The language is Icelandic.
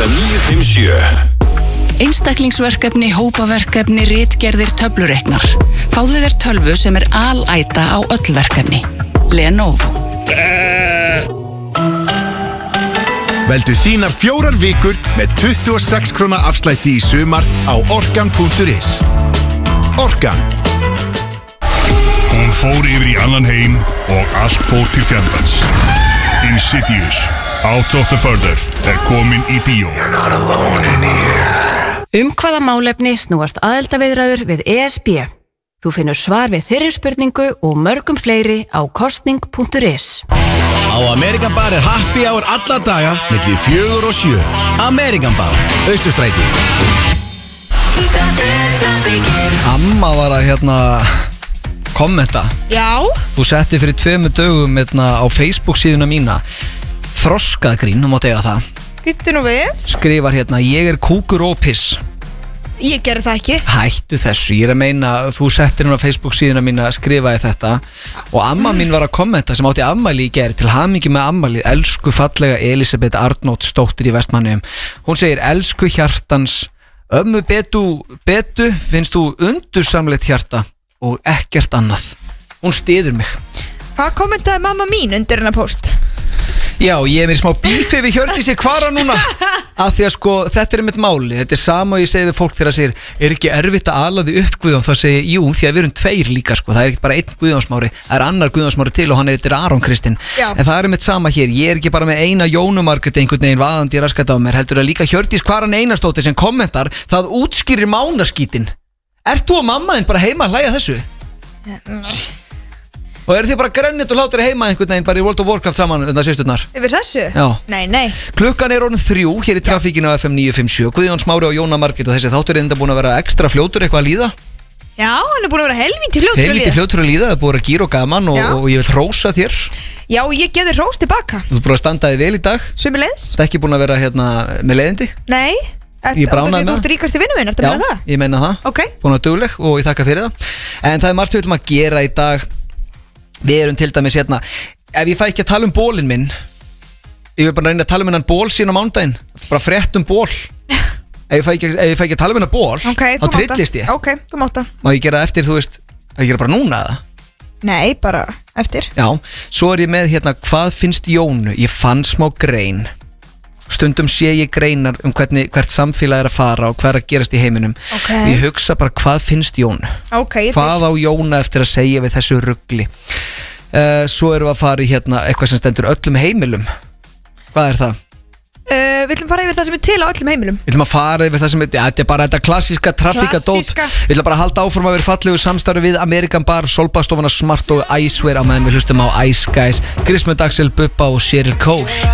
FM 957. Einstaklingsverkefni, hópaverkefni, ritgerðir, töflureiknar. Fáðu þér tölvu sem alæta á öll verkefni. Lenovo. Veldu þínar 4 vikur með 26 króna afslætti í sumar á orkan.is. Orkan. Hún fór yfir í annan heim og allt fór til fjandans. Insidious, Out of the Further komin í bíó. Hvaða málefni snúast aðildarviðræður við ESB? Þú finnur svar við þeirri spurningu og mörgum fleiri á kostning.is. Á Amerikan Bar happy hour alla daga milli 4 og 7. Amerikan Bar, Austurstræti. Amma var að kommenta. Já. Þú setti fyrir 2 dögum á Facebook síðuna mína þroskaðgrín, þú mátt eiga það. Býttu nú við. Skrifar ég er kúkur og piss. Ég gerði það ekki. Hættu þessu, ég er að meina þú settir á Facebook síðuna mína, skrifaði þetta og amma mín var að kommenta sem átti afmæli í gær, til hamingju með afmælið, elsku fallega Elisabeth Arnótsdóttir í Vestmannaeyjum. Hún segir elsku hjartans ömmu betu, finnst þú undursamlegt hjarta og ekkert annað. Hún styður mig. Hvað kommentaði mamma mín undir hennar post? Já, ég er með smá bífi við Hjördísi Kvara núna af því að þetta mitt máli. Þetta sama og ég segi við fólk þegar það segir ekki erfitt að ala því upp Guðjón, þá segi ég, jú, því að við erum 2 líka það er ekki bara 1 Guðjónsmári, það er annar Guðjónsmári til og hann heitir Aron Kristinn. En það er mitt sama hér, ég er ekki bara með eina Jónu Margrét einhvern veginn vaðandi raskat á mér, heldur að líka Hjördís Kvaran Einarsdóttir sem kommentar, það útskýrir mánaskítin. Ert þú og mamma þinn bara heima að hlæja þessu? Og eru þið bara grennit og hlátur heima einhvern veginn bara í World of Warcraft saman þetta sýsturnar? Yfir þessu? Já. Nei. Klukkan er orðin 3 hér í trafíkinu á FM 957. Guðjón Smári og Jóna Margrét og þessi þáttur enda búin að vera ekstra fljótur eitthvað að líða. Já, hann er búin að vera helvíti fljótur að líða. Helvíti fljótur að líða, það er búin að gíra og gaman og ég vil hrósa þér. Já, ég geði hrós tilbaka. Þú er búin að standa þig vel í dag. Sömuleiðis. Það er ekki búin að vera með leiðindi. Nei. Ég bránaði með það. Þú ert ríkasti vinur minn, ertu að meina það? Já, ég meina það. Ok. Búin að dugleg og ég þakka fyrir það. En það er margt við viljum að gera í dag. Við erum til dæmis ef ég fæ ekki að tala bólinn minn, ég vil bara reyna að tala hennan ból síðan á mándaginn, bara frétt ból. Ef ég fæ ekki að tala hennan ból, þá trillist ég. Ok, þú mátt það. Má ég gera eftir, þú veist, að gera bara núna eða? Nei, bara eftir. Já, svo er ég með hvað finnst Jónu? Ég fann smá grein. Stundum sé ég greinar hvert samfélag er að fara og hvað er að gerast í heiminum. Ég hugsa bara hvað finnst Jónu? Hvað á Jóna eftir að segja við þessu rugli? Svo erum við að fara í eitthvað sem stendur öllum heimilum. Hvað er það? Við ætlum bara yfir það sem er til á öllum heimilum. Við ætlum að fara yfir það sem þetta er bara þetta klassíska trafíkadót. Við ætlum bara að halda áfram að vera fallegu samstarfi við Amerikan Bar, Solbastofana Smart og Icewear á meðan við hlustum á Ice Guys, Grismund Axel, Bubba og Cheryl Cole.